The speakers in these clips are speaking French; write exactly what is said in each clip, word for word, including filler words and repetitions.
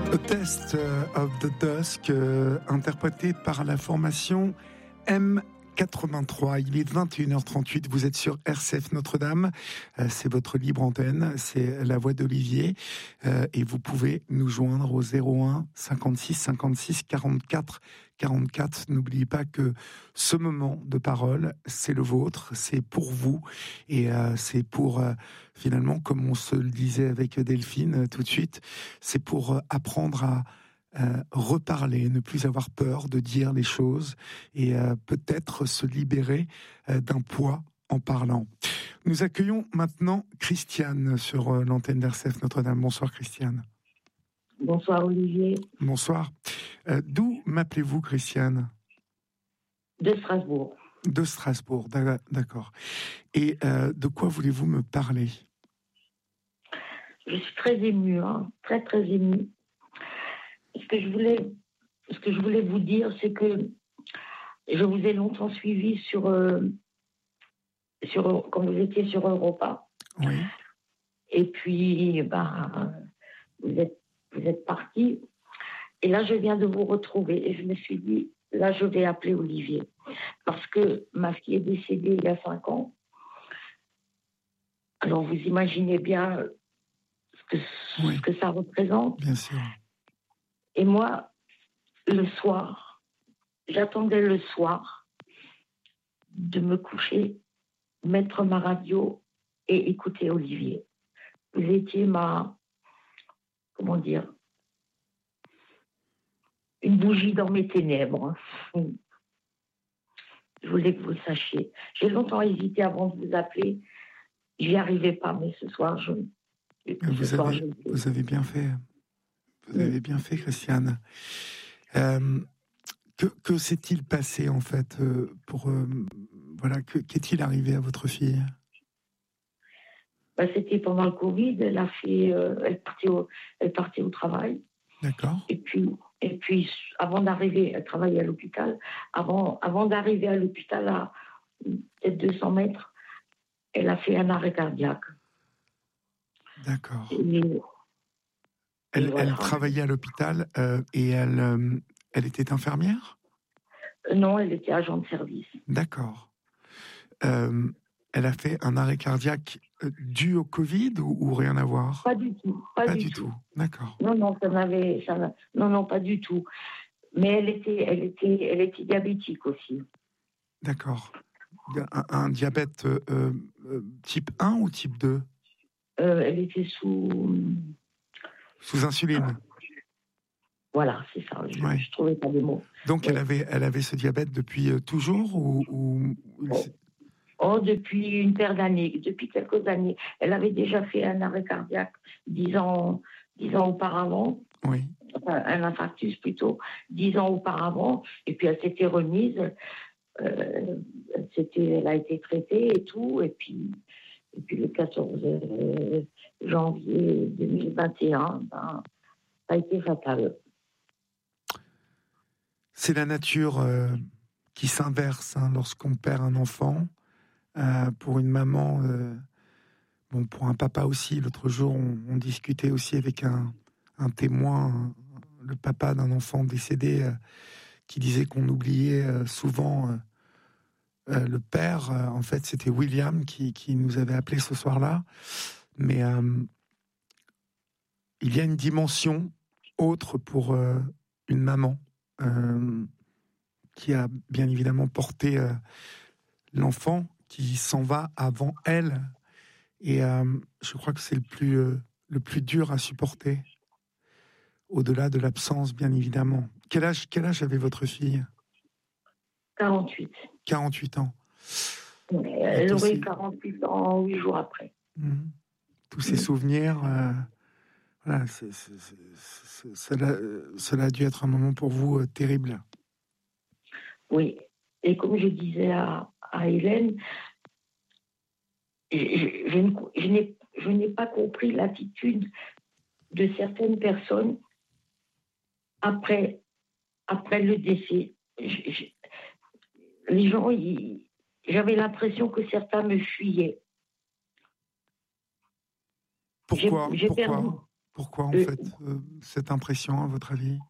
A Test of the Dusk, euh, interprété par la formation M quatre-vingt-trois. Il est vingt et une heures trente-huit, vous êtes sur R C F Notre-Dame, euh, c'est votre libre antenne, c'est la voix d'Olivier, euh, et vous pouvez nous joindre au zéro un cinquante-six cinquante-six quarante-quatre quarante-quatre. N'oubliez pas que ce moment de parole, c'est le vôtre, c'est pour vous, et euh, c'est pour, euh, finalement, comme on se le disait avec Delphine euh, tout de suite, c'est pour euh, apprendre à Euh, reparler, ne plus avoir peur de dire les choses et euh, peut-être se libérer euh, d'un poids en parlant. Nous accueillons maintenant Christiane sur euh, l'antenne d'R C F Notre-Dame. Bonsoir Christiane. Bonsoir Olivier. Bonsoir. Euh, d'où m'appelez-vous Christiane ? De Strasbourg. De Strasbourg, d'accord. Et euh, de quoi voulez-vous me parler ? Je suis très émue, hein, très très émue. Ce que je voulais, ce que je voulais vous dire, c'est que je vous ai longtemps suivi sur, euh, sur quand vous étiez sur Europa. Oui. Et puis, ben, vous êtes, vous êtes parti. Et là, je viens de vous retrouver. Et je me suis dit, là, je vais appeler Olivier. Parce que ma fille est décédée il y a cinq ans. Alors, vous imaginez bien ce que, Oui. ce que ça représente. Bien sûr. Et moi, le soir, j'attendais le soir de me coucher, mettre ma radio et écouter Olivier. Vous étiez ma, comment dire, une bougie dans mes ténèbres. Je voulais que vous le sachiez. J'ai longtemps hésité avant de vous appeler. J'y arrivais pas, mais ce soir, je... Vous, ce soir, avez, je... vous avez bien fait. Vous avez bien fait, Christiane. Euh, que, que s'est-il passé, en fait, euh, pour... Euh, voilà, que, qu'est-il arrivé à votre fille ? Ben, c'était pendant le Covid. Elle a fait... Euh, elle, partait au, elle partait au travail. D'accord. Et puis, et puis, avant d'arriver... Elle travaillait à l'hôpital. Avant, avant d'arriver à l'hôpital, à peut-être deux cents mètres, elle a fait un arrêt cardiaque. D'accord. Et, Elle, voilà. elle travaillait à l'hôpital euh, et elle, euh, elle était infirmière ? Non, elle était agent de service. D'accord. Euh, elle a fait un arrêt cardiaque euh, dû au Covid ou, ou rien à voir ? Pas du tout. Pas, Pas du, du tout. tout. D'accord. Non, non, ça n'avait, ça n'a, non, non, pas du tout. Mais elle était, elle était, elle était diabétique aussi. D'accord. Un, un diabète euh, euh, type un ou type deux ? Euh, elle était sous... Sous insuline. Voilà, c'est ça. Je, Ouais. je trouvais pas des mots. Donc ouais. elle avait, elle avait ce diabète depuis euh, toujours ou, ou... Oh. oh, depuis une paire d'années, depuis quelques années. Elle avait déjà fait un arrêt cardiaque dix ans, dix ans auparavant. Oui. Enfin, un infarctus plutôt, dix ans auparavant. Et puis elle s'était remise. Euh, c'était, elle a été traitée et tout. Et puis, et puis le quatorze janvier deux mille vingt et un, ben, ça a été fatal. C'est la nature euh, qui s'inverse hein, lorsqu'on perd un enfant. Euh, pour une maman, euh, bon, pour un papa aussi. L'autre jour, on, on discutait aussi avec un, un témoin, un, le papa d'un enfant décédé, euh, qui disait qu'on oubliait euh, souvent euh, euh, le père. Euh, en fait, c'était William qui, qui nous avait appelé ce soir-là. Mais euh, il y a une dimension autre pour euh, une maman. Euh, qui a bien évidemment porté euh, l'enfant, qui s'en va avant elle. Et euh, je crois que c'est le plus, euh, le plus dur à supporter, au-delà de l'absence, bien évidemment. Quel âge, quel âge avait votre fille ? quarante-huit. quarante-huit ans. Elle aurait eu quarante-huit ans huit jours après. Mmh. Tous ces mmh. souvenirs, euh, voilà, c'est, c'est, c'est, c'est, cela, cela a dû être un moment pour vous euh, terrible. Oui, et comme je disais à, à Hélène, je, je, je, je, n'ai, je n'ai pas compris l'attitude de certaines personnes après, après le décès. Je, je, les gens, ils, j'avais l'impression que certains me fuyaient. Pourquoi, j'ai, j'ai Pourquoi perdu, Pourquoi, en Euh, fait, euh, cette impression, à votre avis?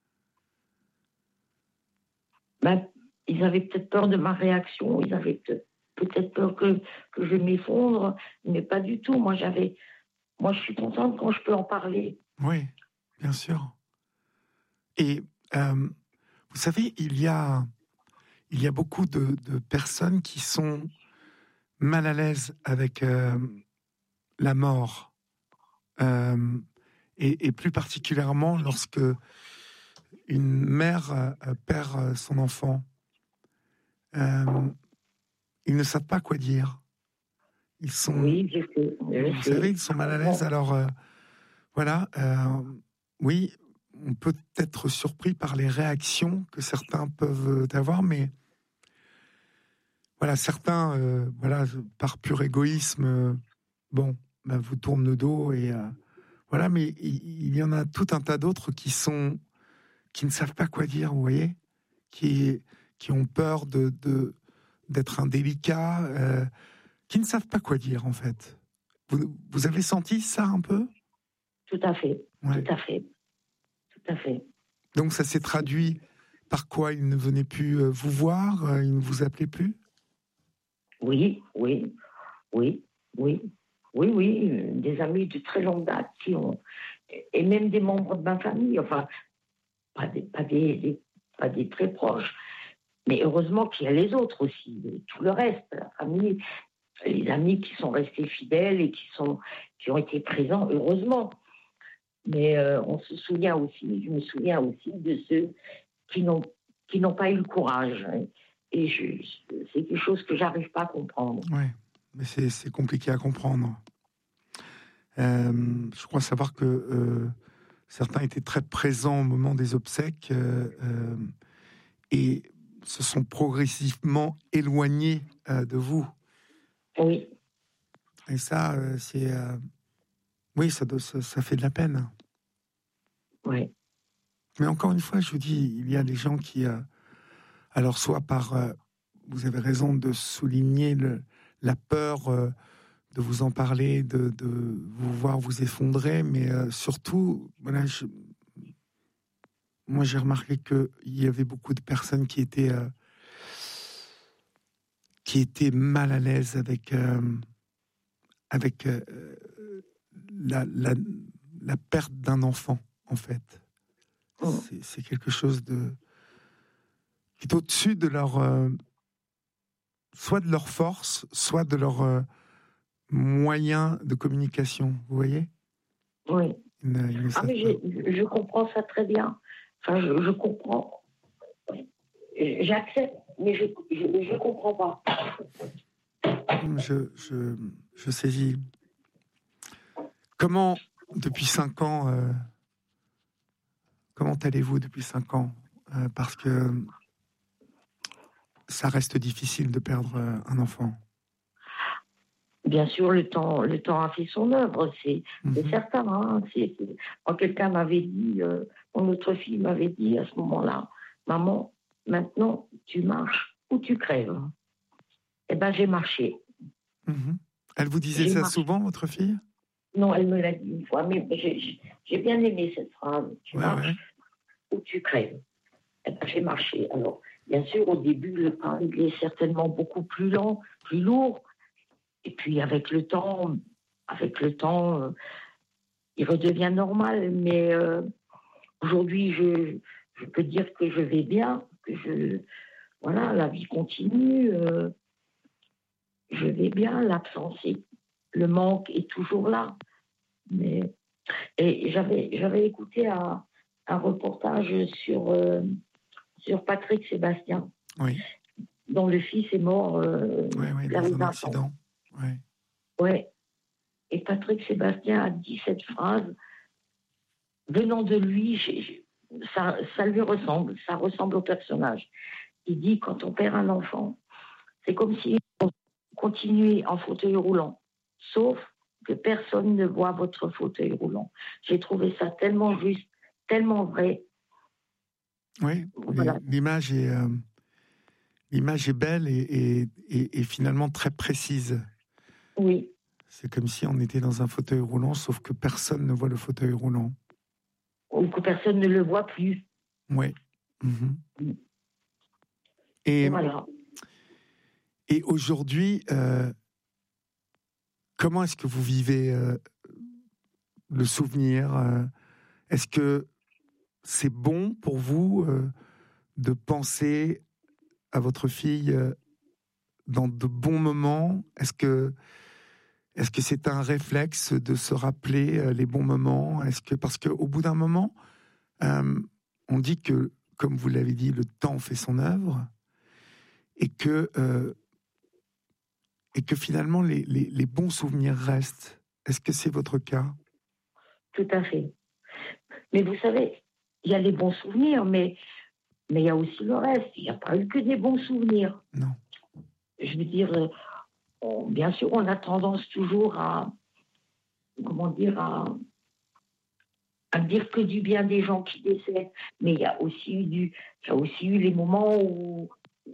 ben, ils avaient peut-être peur de ma réaction, ils avaient peut- peut-être peur que, que je m'effondre, mais pas du tout. Moi, j'avais, moi, je suis contente quand je peux en parler. Oui, bien sûr. Et euh, vous savez, il y a, il y a beaucoup de, de personnes qui sont mal à l'aise avec euh, la mort, euh, et, et plus particulièrement lorsque une mère euh, perd euh, son enfant. Euh, ils ne savent pas quoi dire. Ils sont, Oui, je sais, vous je savez, sais. ils sont mal à l'aise. Alors euh, voilà, euh, oui, on peut être surpris par les réactions que certains peuvent avoir, mais voilà, certains, euh, voilà, par pur égoïsme, euh, bon, ben, vous tournent le dos et euh, voilà, mais il, il y en a tout un tas d'autres qui sont, qui ne savent pas quoi dire, vous voyez, qui, qui ont peur de, de d'être indélicats, euh, qui ne savent pas quoi dire en fait. Vous, vous avez senti ça un peu? Tout à fait, tout Ouais. à fait, tout à fait. Donc ça s'est traduit par quoi? Ils ne venaient plus euh, vous voir, euh, ils ne vous appelaient plus? Oui, oui, oui, oui, oui, oui, euh, des amis de très longue date qui ont, et même des membres de ma famille, enfin, pas des, pas des, des- pas des très proches, mais heureusement qu'il y a les autres aussi, euh, tout le reste, la famille, les amis qui sont restés fidèles et qui sont, qui ont été présents, heureusement. Mais euh, on se souvient aussi, je me souviens aussi de ceux qui n'ont, qui n'ont pas eu le courage. Hein. Et je, c'est quelque chose que j'arrive pas à comprendre. Oui, mais c'est, c'est compliqué à comprendre. Euh, je crois savoir que euh, certains étaient très présents au moment des obsèques euh, euh, et se sont progressivement éloignés euh, de vous. Oui, Et ça, euh, c'est... euh, oui, ça, doit- ça, ça fait de la peine. oui, Mais encore une fois, je vous dis, il y a des gens qui... euh, alors, soit par... euh, vous avez raison de souligner le, la peur euh, de vous en parler, de, de vous voir vous effondrer, mais euh, surtout, voilà, je, moi j'ai remarqué qu'il y avait beaucoup de personnes qui étaient, euh, qui étaient mal à l'aise avec, euh, avec euh, la, la, la perte d'un enfant, en fait. mm, C'est, c'est quelque chose de, qui est au-dessus de leur... euh, soit de leur force, soit de leur euh, moyen de communication, vous voyez? oui. Ils ne, ils ne Ah, savent mais pas. je, je comprends ça très bien. Enfin, je, je comprends. J'accepte, mais je ne comprends pas. Je, je, je saisis. Comment, depuis cinq ans, euh, comment allez-vous depuis cinq ans? Euh, Parce que ça reste difficile de perdre euh, un enfant. Bien sûr, le temps, le temps a fait son œuvre, c'est, c'est Mhm. certain. Hein, c'est, c'est- Quand quelqu'un m'avait dit, euh, mon autre fille m'avait dit à ce moment-là, maman, maintenant tu marches ou tu crèves. Eh ben j'ai marché, Mhm. Elle vous disait j'ai ça marché. souvent, votre fille? Non, elle me l'a dit une fois, mais j'ai, j'ai- j'ai bien aimé cette phrase. Tu Ouais, ouais. marches ou tu crèves. Eh ben j'ai marché. Alors, bien sûr, au début, le pas il est certainement beaucoup plus lent, plus lourd. Et puis avec le temps, avec le temps. euh, il redevient normal, mais euh, aujourd'hui, je, je peux dire que je vais bien, que je, voilà, la vie continue, euh, je vais bien, l'absence, est- le manque est toujours là. Mais, et j'avais, j'avais écouté un, un reportage sur, euh, sur Patrick Sébastien, Oui, dont le fils est mort, euh, oui, oui, il dans avait un vingt ans. accident. Ouais. Ouais. Et Patrick Sébastien a dit cette phrase, venant de lui, j'ai- j'ai- ça, ça lui ressemble, ça ressemble au personnage. Il dit, quand on perd un enfant, c'est comme si on continuait en fauteuil roulant, sauf que personne ne voit votre fauteuil roulant. J'ai trouvé ça tellement juste, tellement vrai. Oui, Voilà. les- l'image est, euh, l'image est belle et, et, et- et finalement très précise. Oui, C'est comme si on était dans un fauteuil roulant, sauf que personne ne voit le fauteuil roulant. Ou que personne ne le voit plus. Oui. Mmh. Mm. Et, Et voilà. Et aujourd'hui, euh, comment est-ce que vous vivez euh, le souvenir euh, Est-ce que c'est bon pour vous euh, de penser à votre fille euh, dans de bons moments? Est-ce que est-ce que c'est un réflexe de se rappeler euh, les bons moments? Est-ce que parce qu'au bout d'un moment, euh, on dit que, comme vous l'avez dit, le temps fait son œuvre, et que euh, et que finalement les, les, les bons souvenirs restent. Est-ce que c'est votre cas? Tout à fait. Mais vous savez, il y a les bons souvenirs, mais mais il y a aussi le reste. Il n'y a pas eu que des bons souvenirs. Non. Je veux dire, euh, on- bien sûr, on a tendance toujours à, comment dire, à, à dire que du bien des gens qui décèdent. Mais il y a aussi eu du, il y a aussi eu les moments où,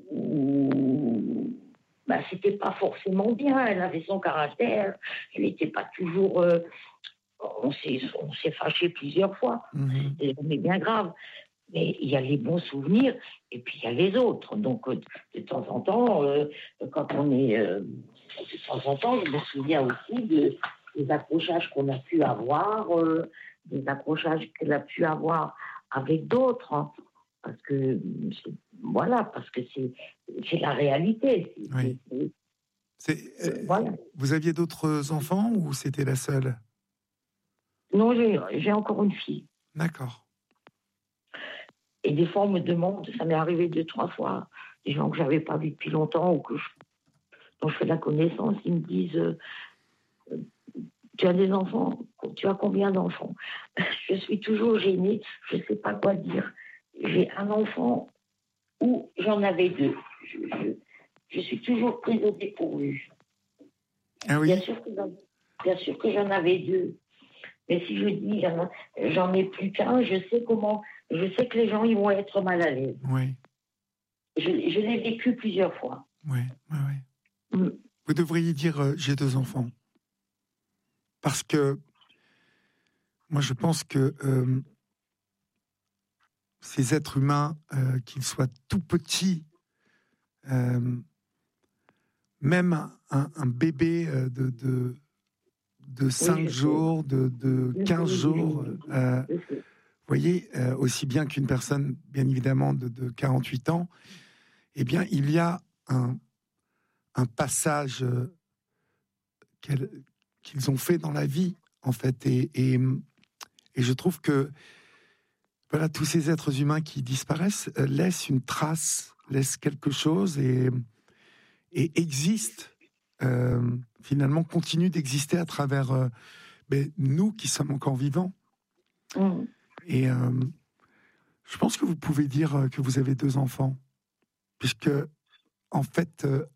où bah, c'était pas forcément bien. Elle avait son caractère. Elle n'était pas toujours. euh, on s'est, on s'est fâché plusieurs fois. Mmh. C'était mais bien grave. Mais il y a les bons souvenirs et puis il y a les autres. Donc, euh, de temps en temps, euh, quand on est. euh, de temps en temps, je me souviens aussi de, des accrochages qu'on a pu avoir, euh, des accrochages qu'elle a pu avoir avec d'autres. Hein, parce que, c'est- voilà, parce que c'est, c'est la réalité. C'est, Oui. c'est- C'est, c'est- euh, voilà. Vous aviez d'autres enfants ou c'était la seule? Non, j'ai, j'ai encore une fille. D'accord. Et des fois, on me demande, ça m'est arrivé deux, trois fois, des gens que je n'avais pas vus depuis longtemps ou que je, dont je fais la connaissance, ils me disent euh, tu as des enfants? Tu as combien d'enfants? Je suis toujours gênée, je ne sais pas quoi dire. J'ai un enfant ou j'en avais deux. Je, je, je suis toujours prise au dépourvu. Ah oui? Bien sûr que j'en, bien sûr que j'en avais deux. Mais si je dis j'en, j'en ai plus qu'un, je sais comment, je sais que les gens ils vont être mal à l'aise. Oui. Je, je l'ai vécu plusieurs fois. Oui, oui, oui. Mm. Vous devriez dire euh, j'ai deux enfants. Parce que moi, je pense que euh, ces êtres humains, euh, qu'ils soient tout petits, euh, même un, un bébé euh, de, de, de cinq Oui, je sais. jours, de, de Je quinze sais, jours, euh, je sais. vous voyez, euh, aussi bien qu'une personne, bien évidemment, de, de quarante-huit ans, eh bien, il y a un, un passage euh, qu'elle- qu'ils ont fait dans la vie, en fait. Et, et, et je trouve que voilà, tous ces êtres humains qui disparaissent euh, laissent une trace, laissent quelque chose et, et existent, euh, finalement, continuent d'exister à travers euh, ben, nous qui sommes encore vivants. Mm. Et euh, je pense que vous pouvez dire euh, que vous avez deux enfants, puisque, en fait, euh,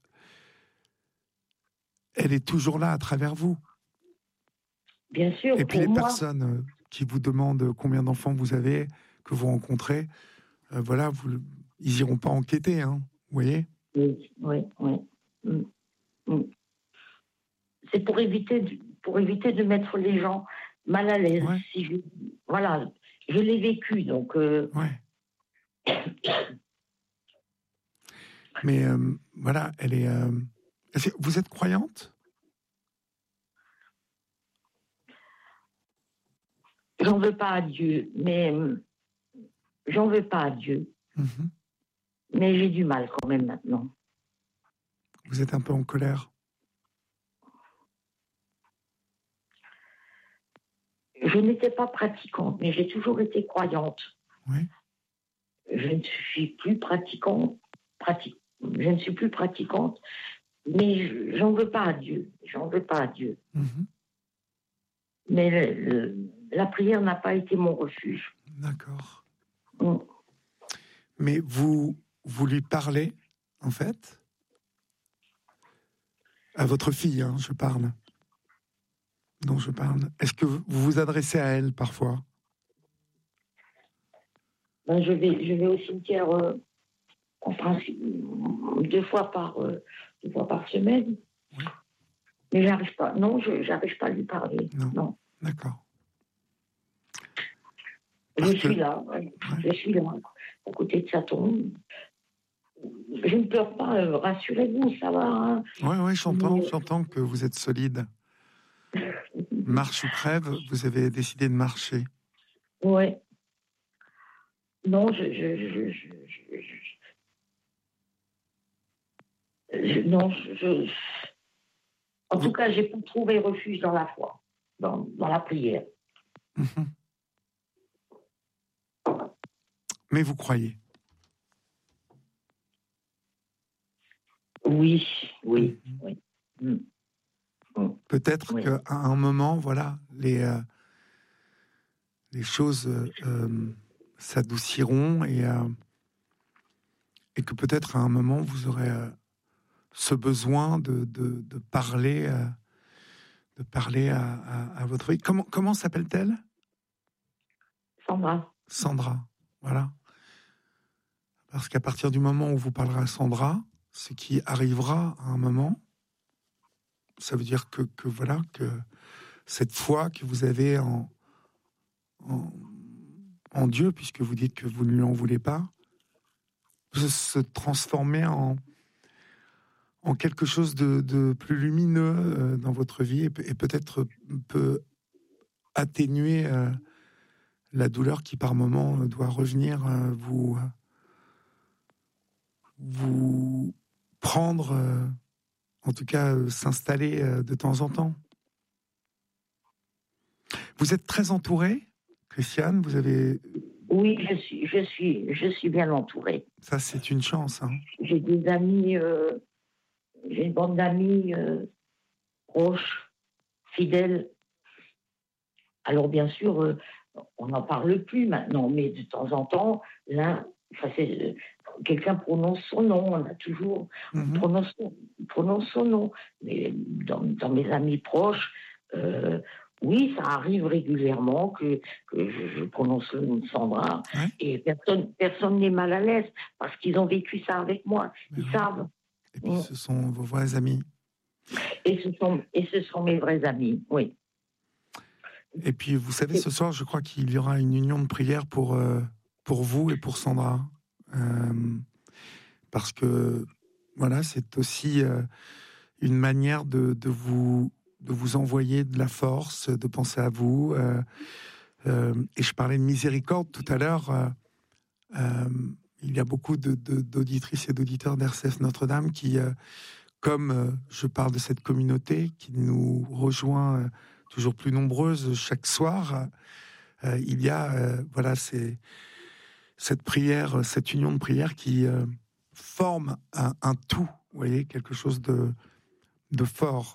elle est toujours là à travers vous. Bien sûr, Et puis pour les moi. personnes euh, qui vous demandent combien d'enfants vous avez, que vous rencontrez, euh, voilà, vous, ils n'iront pas enquêter, hein, vous voyez. Oui, oui, oui. Mm. Mm. C'est pour éviter, de- pour éviter de mettre les gens mal à l'aise. Ouais, Si je, voilà, je l'ai vécu, donc euh, ouais. Mais euh, voilà, elle est. euh, est-ce que vous êtes croyante? j'en veux pas à Dieu, mais euh, j'en veux pas à Dieu. Mhm. Mais j'ai du mal quand même maintenant. Vous êtes un peu en colère? Je n'étais pas pratiquante, mais j'ai toujours été croyante. Oui. Je ne suis plus pratiquante, pratique, je ne suis plus pratiquante, mais je- j'en veux pas à Dieu. J'en veux pas à Dieu. Mhm. Mais le- le- la prière n'a pas été mon refuge. D'accord. Mm. Mais vous, vous lui parlez, en fait, à votre fille, hein, je parle. Non, je parle. Est-ce que vous vous adressez à elle parfois? Ben, je vais, je vais au cimetière euh, en principe deux fois par, euh, deux fois par semaine. Oui. Mais j'arrive pas. Non, je j'arrive pas à lui parler. Non. Non. D'accord. Je Parce suis que- là. ouais. Ouais. Je suis là, à côté de sa tombe. Je ne pleure pas, euh, rassurez-vous, ça va. Hein. Ouais, ouais, j'entends, Mais- j'entends que vous êtes solide. Marche ou crève, vous avez décidé de marcher. Ouais. Non, je, je, je, je, je- je- je- non, je, je- en Vous- tout cas, j'ai pas trouvé refuge dans la foi, dans, dans la prière. Mhm. Mais vous croyez. Oui, oui, Mhm. oui. Mm. Mm. Peut-être Oui. qu'à un moment, voilà, les, euh, les choses euh, euh, s'adouciront et, euh, et que peut-être à un moment, vous aurez euh, ce besoin de, de, de parler, euh, de parler à, à, à votre fille. Comment, comment s'appelle-t-elle? Sandra. Sandra. Voilà. Parce qu'à partir du moment où vous parlerez à Sandra, ce qui arrivera à un moment, ça veut dire que, que voilà, que cette foi que vous avez en, en, en Dieu, puisque vous dites que vous ne lui en voulez pas, peut se transformer en, en quelque chose de, de plus lumineux euh, dans votre vie et, peut- et peut-être peut atténuer euh, la douleur qui par moment euh, doit revenir euh, vous, euh, vous prendre, euh, en tout cas euh, s'installer euh, de temps en temps. Vous êtes très entourée, Christiane, vous avez... Oui, je suis, je suis, je suis bien entourée. Ça, c'est une chance. Hein. J'ai des amis, euh, j'ai une bande d'amis euh, proches, fidèles. Alors bien sûr, euh, on n'en parle plus maintenant, mais de temps en temps, l'un, enfin, c'est, euh, quelqu'un prononce son nom, on a toujours, on Mhm. prononce, on prononce son nom. Mais dans, dans mes amis proches, euh, oui, ça arrive régulièrement que, que je, je prononce le nom de Sandra, Ouais. et personne personne n'est mal à l'aise parce qu'ils ont vécu ça avec moi, Mais ils oui. savent. Et puis, ce sont vos vrais amis. Et ce sont, et ce sont mes vrais amis, oui. Et puis, vous savez, ce soir, je crois qu'il y aura une union de prière pour, euh, pour vous et pour Sandra. Euh, parce que, voilà, c'est aussi euh, une manière de, de, vous, de vous envoyer de la force, de penser à vous. Euh, euh, et je parlais de miséricorde tout à l'heure. Euh, euh, il y a beaucoup de, de, d'auditrices et d'auditeurs d'R C F Notre-Dame qui, euh, comme euh, je parle de cette communauté qui nous rejoint euh, toujours plus nombreuses chaque soir, euh, il y a euh, voilà, c'est, cette prière, cette union de prière qui euh, forme un, un tout, vous voyez, quelque chose de, de fort.